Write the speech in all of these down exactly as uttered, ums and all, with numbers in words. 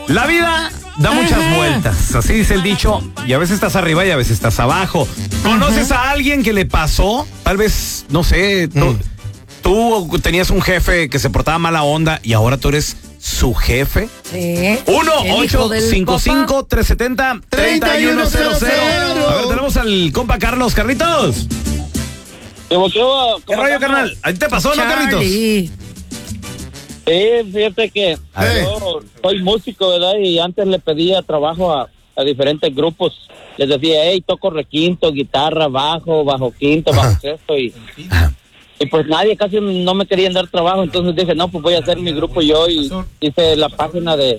La vida da muchas Ajá. vueltas, así dice el dicho, y a veces estás arriba y a veces estás abajo. ¿Conoces Ajá. a alguien que le pasó? Tal vez, no sé, tú, mm. tú tenías un jefe que se portaba mala onda y ahora tú eres su jefe. Sí. uno ocho cinco cinco, tres siete cero, tres uno cero cero. A ver, tenemos al compa Carlos. Carlitos. ¿Qué, ¿Qué rollo, carnal? ¿A ti te pasó, Charlie. no, Carlitos? Sí, fíjate que yo soy músico, ¿verdad? Y antes le pedía trabajo a, a diferentes grupos. Les decía, hey, toco requinto, guitarra, bajo, bajo quinto, bajo Ajá. sexto. Y, y pues nadie casi no me querían dar trabajo. Entonces dije, no, pues voy a hacer mi grupo yo. Y hice la página de,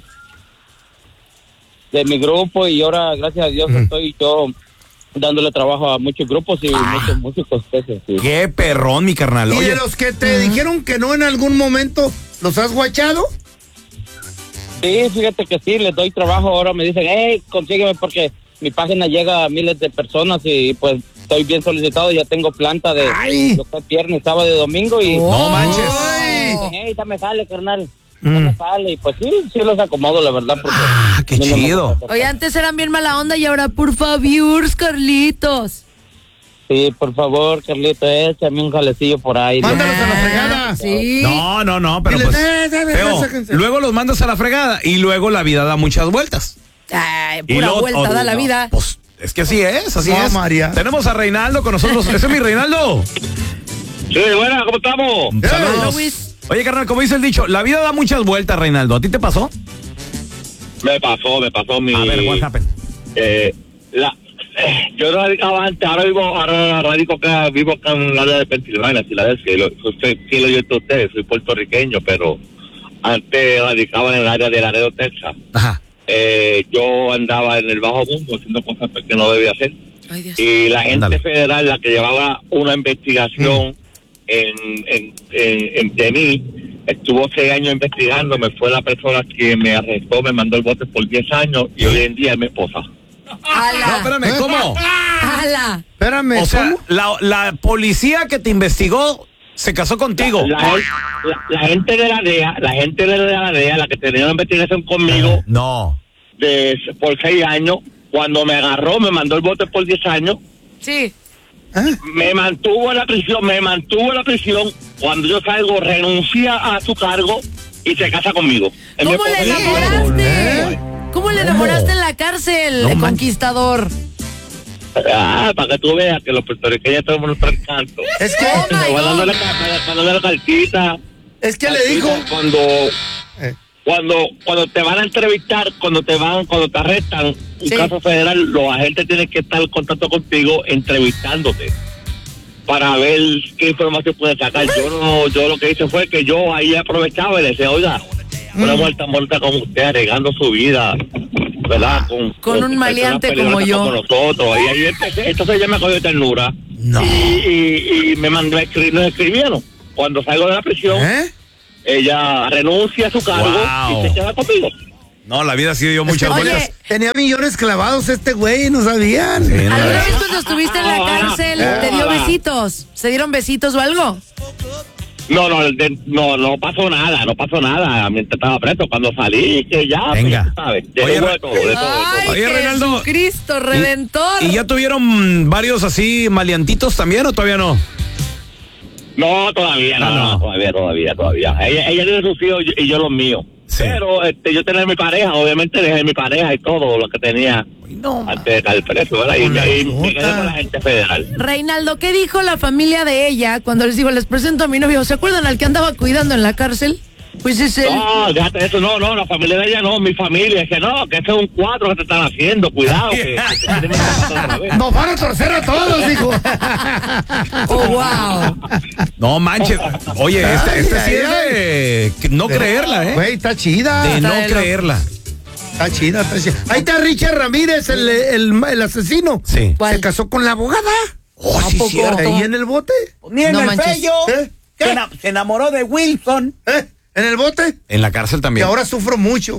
de mi grupo. Y ahora, gracias a Dios, uh-huh. estoy yo dándole trabajo a muchos grupos y ah. muchos músicos. Peces, sí. Qué perrón, mi carnal. ¿Y Oye, de los que te uh-huh. dijeron que no en algún momento, los has guachado? Sí, fíjate que sí, les doy trabajo. Ahora me dicen, hey, consígueme porque mi página llega a miles de personas y pues estoy bien solicitado. Ya tengo planta de lo que es viernes, sábado y domingo. Y oh, no manches. Dicen, hey, dame sale, carnal. Mm. Sale. Y pues sí, sí los acomodo, la verdad. Porque ah, qué chido. Oye, antes eran bien mala onda y ahora, por favor, Carlitos. Sí, por favor, Carlito, échame un jalecillo por ahí. Mándalos a la fregada. Sí. No, no, no, pero pues, feo, luego los mandas a la fregada y luego la vida da muchas vueltas. Ay, pura lo, vuelta oh, da la no, vida. Pues es que así es, así no, es. María. Tenemos a Reinaldo con nosotros. ¿Ese es mi Reinaldo? Sí, buena, ¿cómo estamos? Saludos. Oye, carnal, como dice el dicho, la vida da muchas vueltas, Reinaldo. ¿A ti te pasó? Me pasó, me pasó mi... A ver, what happened? Eh, la... Yo radicaba antes, ahora vivo, ahora radico acá, vivo acá en el área de Pensilvania, Filadelfia, y lo, soy fiel oyente de ustedes, soy puertorriqueño, pero antes radicaba en el área de Laredo, Texas. Ajá. Eh, yo andaba en el bajo mundo haciendo cosas que no debía hacer. Ay, Dios. Y la gente Ándale. federal, la que llevaba una investigación mm. en, en, en, en de mí, estuvo seis años investigando, me fue la persona que me arrestó, me mandó el bote por diez años y hoy en día es mi esposa. ¡Hala! No, espérame, ¿cómo? ¡Hala! Espérame, o sea, la, la policía que te investigó se casó contigo. La, la, la, la gente de la D E A, la gente de la D E A, la que tenía una investigación conmigo, no, de por seis años, cuando me agarró, me mandó el bote por diez años. Sí. ¿Eh? Me mantuvo en la prisión, me mantuvo en la prisión. Cuando yo salgo, renuncia a su cargo y se casa conmigo. ¿Cómo le enamoraste? ¿Eh? ¿Cómo le enamoraste en la cárcel, no, el conquistador? Ah, para que tú veas que los puertorriqueños tenemos nuestro encanto. Es que... Oh cuando le la cartita. Es que le dijo... Cuando... Eh. Cuando cuando te van a entrevistar, cuando te van, cuando te arrestan, un sí. caso federal, los agentes tienen que estar en contacto contigo, entrevistándote, para ver qué información puedes sacar. Yo no, yo lo que hice fue que yo ahí aprovechaba y le decía, oiga, una mujer tan bonita como usted, arriesgando su vida, ¿verdad? Con, con, con un maleante como yo. Como nosotros. Y ahí empecé, entonces ella me cogió de ternura. No. Y, y, y me mandó a escribir, nos escribieron. Cuando salgo de la prisión, ¿eh? Ella renuncia a su cargo wow. y se queda conmigo. No, la vida sí dio muchas es que, vueltas. Oye, tenía millones clavados este güey, no sabían. Sí, no, ¿alguna vez cuando estuviste en la cárcel ah, te dio ah, besitos? ¿Se dieron besitos o algo? No, no, de, no, no pasó nada, no pasó nada mientras estaba preso. Cuando salí, que ya, venga. Pues, ¿sabes? De Oye, todo, de todo, de todo. Ay, Oye, Reinaldo. Cristo Redentor. ¿Y, ¿Y ya tuvieron varios así maleantitos también o todavía no? No, todavía, no, no, no, todavía, todavía, todavía. Ella, ella tiene sus hijos y yo los míos. Sí. Pero este, yo tenía mi pareja, obviamente dejé mi pareja y todo lo que tenía no, antes de estar preso, ¿verdad? Y, y me quedé con la gente federal. Reinaldo, ¿qué dijo la familia de ella cuando les dijo, les presento a mi novio? ¿Se acuerdan al que andaba cuidando en la cárcel? Pues es él. No, déjate eso, no, no, la familia de ella no, mi familia, es que no, que ese es un cuadro que te están haciendo, cuidado, que, que, que nos van a torcer a todos, hijo. Oh, wow. No manches, oye, esta, esta sí es de no de, creerla, ¿eh? Güey, está chida. De no está creerla. Está chida, está chida. Ahí está Richard Ramírez, el, el, el asesino. Sí. ¿Cuál? Se casó con la abogada. Oh, sí, cierto. Ahí en el bote. Ni en no el manches. Fello. ¿Eh? Se, ena- se enamoró de Wilson. ¿Eh? ¿En el bote? En la cárcel también. Y ahora sufro mucho.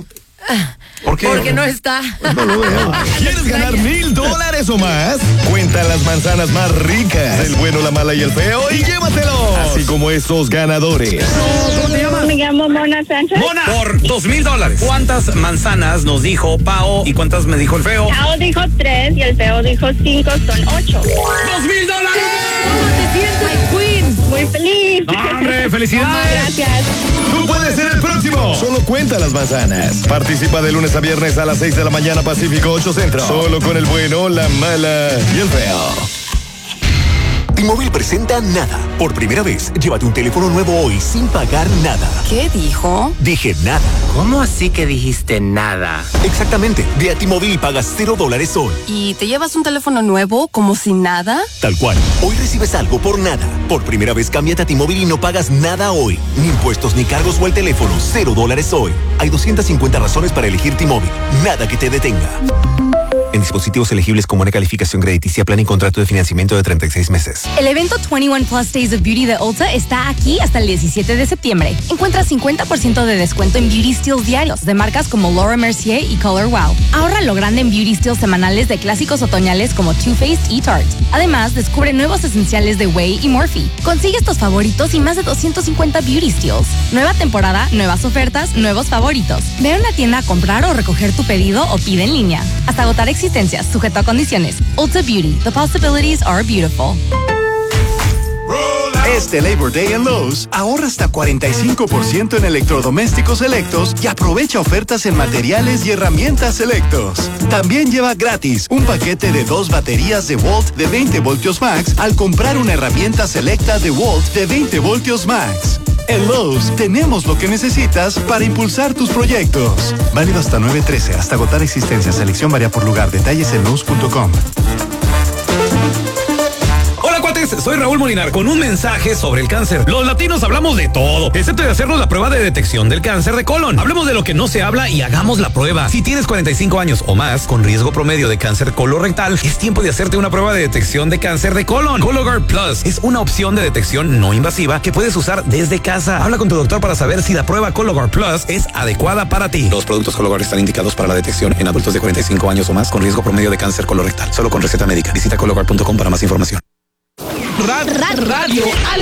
¿Por qué? Porque no está. No lo veo. ¿Quieres ganar mil dólares o más? Cuenta las manzanas más ricas, el bueno, la mala y el feo, y llévatelo. Así como esos ganadores. ¿Cómo te llamas? Me llamo Mona Sánchez. Mona, por dos mil dólares. ¿Cuántas manzanas nos dijo Pao y cuántas me dijo el feo? Pao dijo tres y el feo dijo cinco, son ocho. ¡Dos mil dólares! ¿Cómo te sientes, Queen? Muy feliz. ¡No, hombre, felicidades! Gracias. Tú puedes ser el próximo. Solo cuenta las manzanas. Participa de lunes a viernes a las seis de la mañana Pacífico, ocho Centro. Solo con el bueno, la mala y el feo. T-Mobile presenta Nada. Por primera vez, llévate un teléfono nuevo hoy sin pagar nada. ¿Qué dijo? Dije nada. ¿Cómo así que dijiste nada? Exactamente. Ve a T-Mobile y pagas cero dólares hoy. ¿Y te llevas un teléfono nuevo como si nada? Tal cual. Hoy recibes algo por nada. Por primera vez, cámbiate a T-Mobile y no pagas nada hoy. Ni impuestos, ni cargos o el teléfono. Cero dólares hoy. Hay doscientas cincuenta razones para elegir T-Mobile. Nada que te detenga. En dispositivos elegibles con buena calificación crediticia, plan y contrato de financiamiento de treinta y seis meses. El evento veintiuno Plus Days of Beauty de Ulta está aquí hasta el diecisiete de septiembre. Encuentra cincuenta por ciento de descuento en Beauty Steals diarios de marcas como Laura Mercier y Color Wow. Ahorra lo grande en Beauty Steals semanales de clásicos otoñales como Too Faced y Tarte. Además, descubre nuevos esenciales de Way y Morphe. Consigue estos favoritos y más de doscientos cincuenta Beauty Steals. Nueva temporada, nuevas ofertas, nuevos favoritos. Ve a una tienda a comprar o recoger tu pedido o pide en línea. Hasta agotar existencias, sujeto a condiciones. Ulta Beauty. The possibilities are beautiful. Este Labor Day en Lowe's, ahorra hasta cuarenta y cinco por ciento en electrodomésticos selectos y aprovecha ofertas en materiales y herramientas selectos. También lleva gratis un paquete de dos baterías de Volt de veinte voltios max al comprar una herramienta selecta de Volt de veinte voltios max. En Lowe's tenemos lo que necesitas para impulsar tus proyectos. Válido hasta nueve trece, hasta agotar existencia. Selección varía por lugar. Detalles en lowes punto com. Hola, cuates, soy Raúl Molinar con un mensaje sobre el cáncer. Los latinos hablamos de todo, excepto de hacernos la prueba de detección del cáncer de colon. Hablemos de lo que no se habla y hagamos la prueba. Si tienes cuarenta y cinco años o más, con riesgo promedio de cáncer colorectal, es tiempo de hacerte una prueba de detección de cáncer de colon. Cologuard Plus es una opción de detección no invasiva que puedes usar desde casa. Habla con tu doctor para saber si la prueba Cologuard Plus es adecuada para ti. Los productos Cologuard están indicados para la detección en adultos de cuarenta y cinco años o más con riesgo promedio de cáncer colorectal. Solo con receta médica. Visita cologuard punto com para más información. Radio